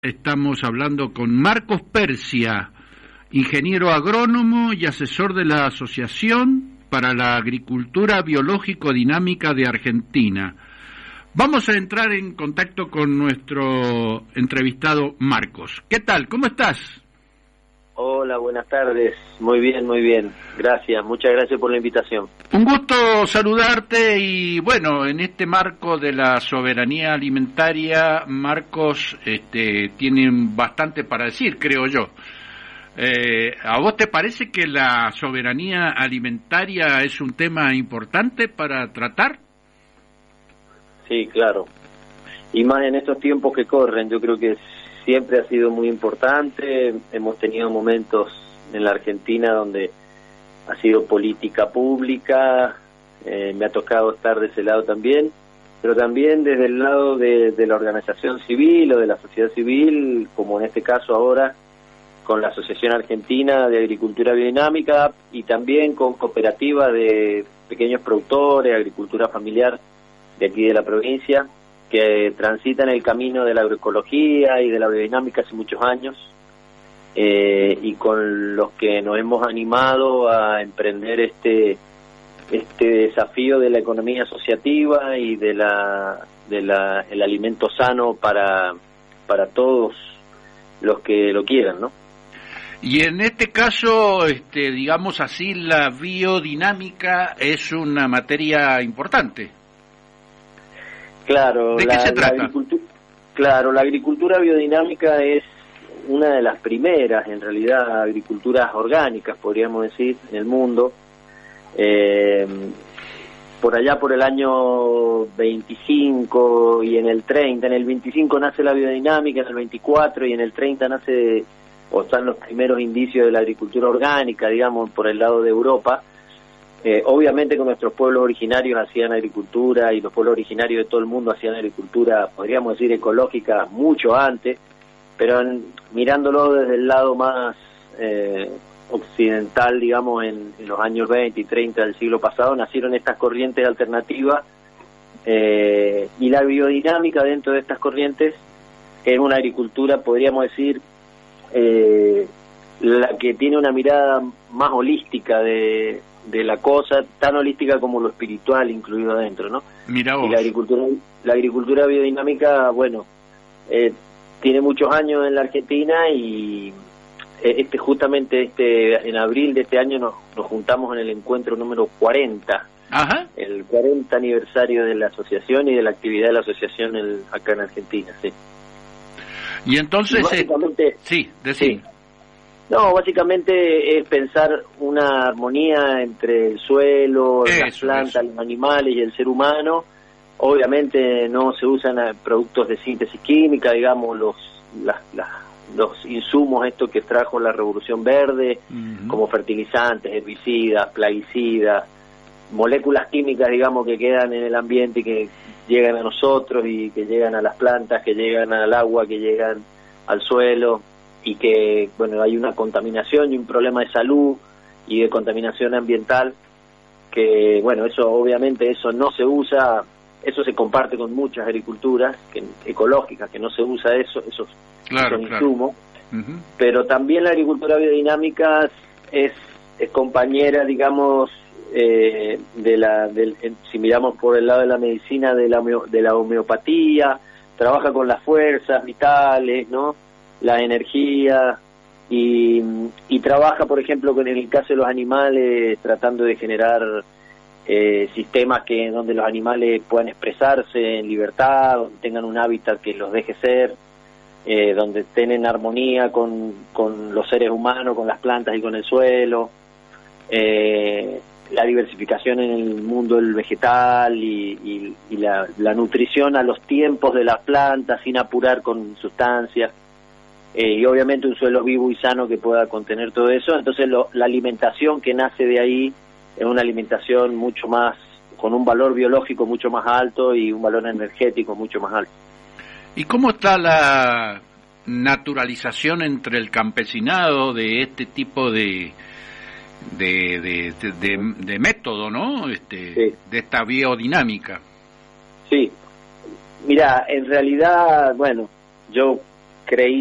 Estamos hablando con Marcos Persia, ingeniero agrónomo y asesor de la Asociación para la Agricultura Biológico-Dinámica de Argentina. Vamos a entrar en contacto con nuestro entrevistado Marcos. ¿Qué tal? ¿Cómo estás? Hola, buenas tardes. Muy bien, muy bien. Gracias, muchas gracias por la invitación. Un gusto saludarte y bueno, en este marco de la soberanía alimentaria, Marcos, tienen bastante para decir, creo yo. ¿A vos te parece que la soberanía alimentaria es un tema importante para tratar? Sí, claro. Y más en estos tiempos que corren, yo creo que siempre ha sido muy importante. Hemos tenido momentos en la Argentina donde ha sido política pública, me ha tocado estar de ese lado también, pero también desde el lado de la organización civil o de la sociedad civil, como en este caso ahora con la Asociación Argentina de Agricultura Biodinámica y también con cooperativas de pequeños productores, agricultura familiar de aquí de la provincia, que transitan el camino de la agroecología y de la biodinámica hace muchos años, y con los que nos hemos animado a emprender este desafío de la economía asociativa y el alimento sano para todos los que lo quieran, ¿no? Y en este caso, digamos así, la biodinámica es una materia importante. Claro. ¿De qué se trata? La agricultura biodinámica es una de las primeras, en realidad, agriculturas orgánicas, podríamos decir, en el mundo. Por allá por el año 25 y en el 30, en el 25 nace la biodinámica, en el 24 y en el 30 nace, o están los primeros indicios de la agricultura orgánica, digamos, por el lado de Europa. Obviamente que nuestros pueblos originarios hacían agricultura y los pueblos originarios de todo el mundo hacían agricultura, podríamos decir, ecológica mucho antes, pero mirándolo desde el lado más occidental, digamos, en los años 20 y 30 del siglo pasado, nacieron estas corrientes alternativas, y la biodinámica dentro de estas corrientes es una agricultura, podríamos decir, la que tiene una mirada más holística de la cosa, tan holística como lo espiritual incluido adentro, ¿no? Mira vos. Y la agricultura biodinámica, bueno, tiene muchos años en la Argentina y justamente en abril de este año nos juntamos en el encuentro número 40. Ajá. El 40 aniversario de la asociación y de la actividad de la asociación acá en Argentina, sí. Y entonces, y básicamente, sí, decime. Sí. No, básicamente es pensar una armonía entre el suelo, las plantas, los animales y el ser humano. Obviamente no se usan productos de síntesis química, digamos, los insumos estos que trajo la Revolución Verde, como fertilizantes, herbicidas, plaguicidas, moléculas químicas, digamos, que quedan en el ambiente y que llegan a nosotros y que llegan a las plantas, que llegan al agua, que llegan al suelo, y que, bueno, hay una contaminación y un problema de salud y de contaminación ambiental, que, bueno, eso obviamente eso no se usa, eso se comparte con muchas agriculturas ecológicas, que no se usa esos insumos, pero también la agricultura biodinámica es compañera, digamos, si miramos por el lado de la medicina, de la homeopatía, trabaja con las fuerzas vitales, ¿no?, la energía, y trabaja, por ejemplo, en el caso de los animales, tratando de generar sistemas donde los animales puedan expresarse en libertad, donde tengan un hábitat que los deje ser, donde estén en armonía con los seres humanos, con las plantas y con el suelo, la diversificación en el mundo del vegetal y la nutrición a los tiempos de las plantas sin apurar con sustancias. Y obviamente un suelo vivo y sano que pueda contener todo eso. Entonces la alimentación que nace de ahí es una alimentación mucho más, con un valor biológico mucho más alto y un valor energético mucho más alto. ¿Y cómo está la naturalización entre el campesinado de este tipo de método, ¿no? Sí. De esta biodinámica? Sí. Mira, en realidad, bueno, yo creí